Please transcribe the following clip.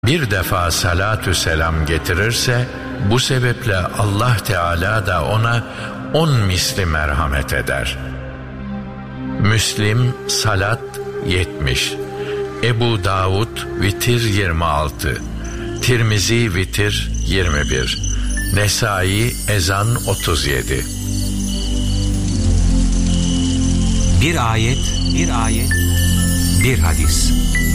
bir defa salatü selam getirirse, bu sebeple Allah Teala da ona 10 misli merhamet eder. Müslim salat 70, Ebu Davud vitir 26, Tirmizi vitir 21, Nesai ezan 37. Bir ayet, bir hadis.